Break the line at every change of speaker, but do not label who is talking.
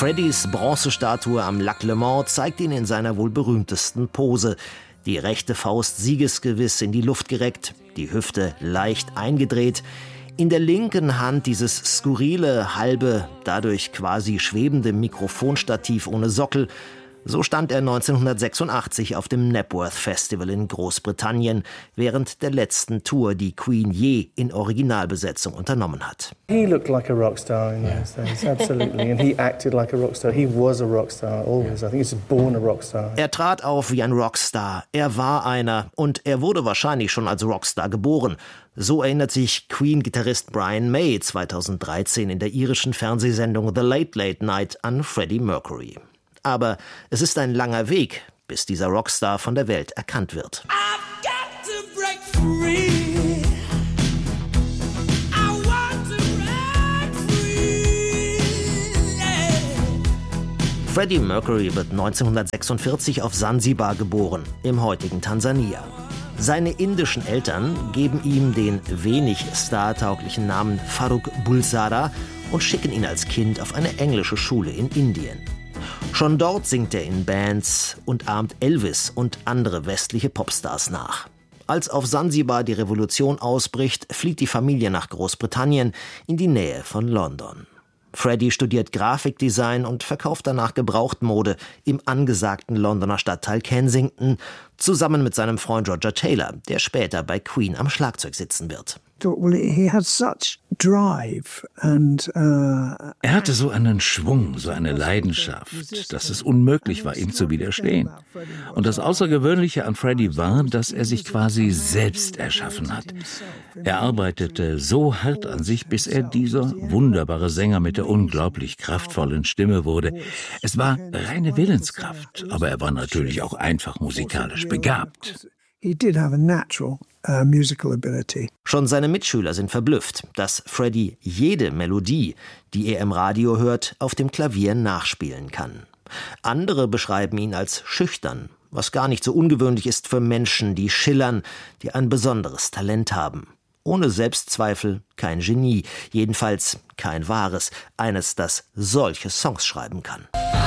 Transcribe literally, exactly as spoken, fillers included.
Freddys Bronzestatue am Lac Le Mans zeigt ihn in seiner wohl berühmtesten Pose. Die rechte Faust siegesgewiss in die Luft gereckt, die Hüfte leicht eingedreht. In der linken Hand dieses skurrile, halbe, dadurch quasi schwebende Mikrofonstativ ohne Sockel. So stand er neunzehnhundertsechsundachtzig auf dem Knebworth Festival in Großbritannien während der letzten Tour, die Queen je in Originalbesetzung unternommen hat.
He looked like a rock star in those days, absolutely, and he acted like a rock star. He was a rock star always. I think he's born a rock star.
Er trat auf wie ein Rockstar. Er war einer und er wurde wahrscheinlich schon als Rockstar geboren. So erinnert sich Queen-Gitarrist Brian May zweitausenddreizehn in der irischen Fernsehsendung The Late Late Night an Freddie Mercury. Aber es ist ein langer Weg, bis dieser Rockstar von der Welt erkannt wird.
I've got to break free. I want to break free. Yeah.
Freddie Mercury wird neunzehnhundertsechsundvierzig auf Sansibar geboren, im heutigen Tansania. Seine indischen Eltern geben ihm den wenig startauglichen Namen Farrukh Bulsara und schicken ihn als Kind auf eine englische Schule in Indien. Schon dort singt er in Bands und ahmt Elvis und andere westliche Popstars nach. Als auf Sansibar die Revolution ausbricht, flieht die Familie nach Großbritannien in die Nähe von London. Freddie studiert Grafikdesign und verkauft danach Gebrauchtmode im angesagten Londoner Stadtteil Kensington, zusammen mit seinem Freund Roger Taylor, der später bei Queen am Schlagzeug sitzen wird.
Er
hatte so einen Schwung, so eine Leidenschaft, dass es unmöglich war, ihm zu widerstehen. Und das Außergewöhnliche an Freddie war, dass er sich quasi selbst erschaffen hat. Er arbeitete so hart an sich, bis er dieser wunderbare Sänger mit der unglaublich kraftvollen Stimme wurde. Es war reine Willenskraft, aber er war natürlich auch einfach musikalisch begabt.
He did have a natural uh, musical ability.
Schon seine Mitschüler sind verblüfft, dass Freddie jede Melodie, die er im Radio hört, auf dem Klavier nachspielen kann. Andere beschreiben ihn als schüchtern, was gar nicht so ungewöhnlich ist für Menschen, die schillern, die ein besonderes Talent haben. Ohne Selbstzweifel kein Genie, jedenfalls kein wahres, eines, das solche Songs schreiben kann.